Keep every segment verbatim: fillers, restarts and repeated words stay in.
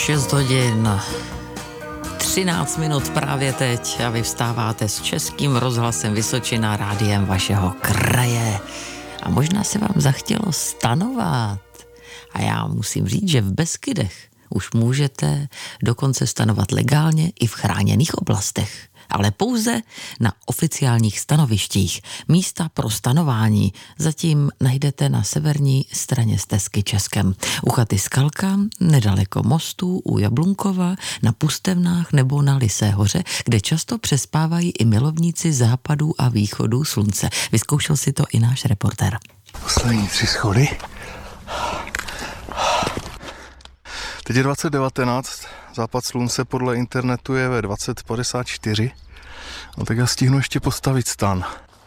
šest hodin třináct minut právě teď a vy vstáváte s Českým rozhlasem Vysočina, rádiem vašeho kraje. A možná se vám zachtělo stanovat. A já musím říct, že v Beskydech už můžete dokonce stanovat legálně i v chráněných oblastech. Ale pouze na oficiálních stanovištích. Místa pro stanování zatím najdete na severní straně stezky Českem. U chaty Skalka, nedaleko mostu, u Jablunkova, na Pustevnách nebo na Lysé hoře, kde často přespávají i milovníci západů a východů slunce. Vyzkoušel si to i náš reportér. Poslední tři schody. Teď je dvacet devatenáct, západ slunce podle internetu je ve dvacet padesát čtyři. No tak já stihnu ještě postavit stan.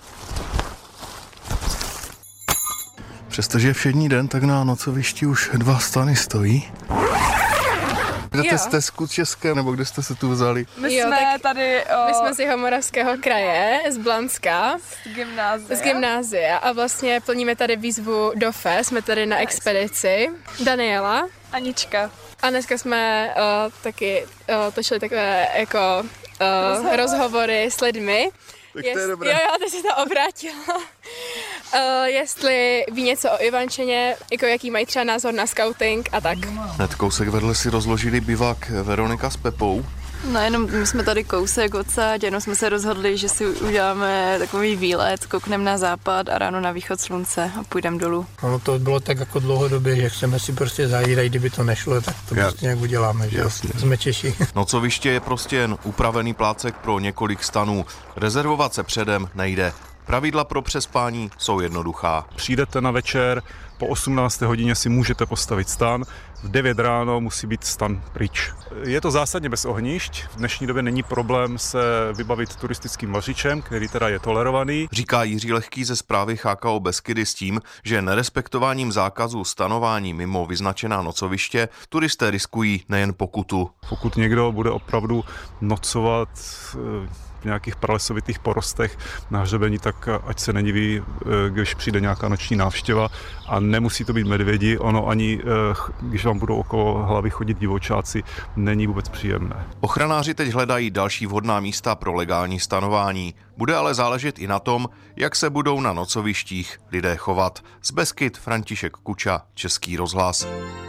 Přestože je všední den, tak na nocovišti už dva stany stojí. Jdete z stezku České, nebo kde jste se tu vzali? My jo, jsme tady o... My jsme z Jihomoravského kraje, z Blanska. Z gymnázia. Z gymnázia a vlastně plníme tady výzvu do F E, jsme tady na expedici. Daniela. Anička. A dneska jsme uh, taky uh, točili takové jako uh, rozhovory. rozhovory s lidmi. Tak Jest, to je dobré. Jo, jo, ty se to obrátila. Uh, jestli ví něco o Ivančině, jako jaký mají třeba názor na scouting a tak. Hned kousek vedle si rozložili bivak Veronika s Pepou. No jenom my jsme tady kousek odsaď, jenom jsme se rozhodli, že si uděláme takový výlet, koukneme na západ a ráno na východ slunce a půjdeme dolů. Ono to bylo tak jako dlouhodobě, že chceme si prostě zajít a kdyby to nešlo, tak to Jak? prostě nějak uděláme, že Jasně. jsme Češi. Nocoviště je prostě jen upravený plácek pro několik stanů. Rezervovat se předem nejde. Pravidla pro přespání jsou jednoduchá. Přijdete na večer, po osmnácté hodině si můžete postavit stan, v devět ráno musí být stan pryč. Je to zásadně bez ohnišť, v dnešní době není problém se vybavit turistickým vařičem, který teda je tolerovaný. Říká Jiří Lehký ze správy H K O Beskydy s tím, že nerespektováním zákazu stanování mimo vyznačená nocoviště turisté riskují nejen pokutu. Pokud někdo bude opravdu nocovat v nějakých pralesovitých porostech na hřebení, tak ať se nediví, když přijde nějaká noční návštěva a nemusí to být medvědi, ono ani, když vám budou okolo hlavy chodit divočáci, není vůbec příjemné. Ochranáři teď hledají další vhodná místa pro legální stanování. Bude ale záležet i na tom, jak se budou na nocovištích lidé chovat. Z Beskyd František Kuča, Český rozhlas.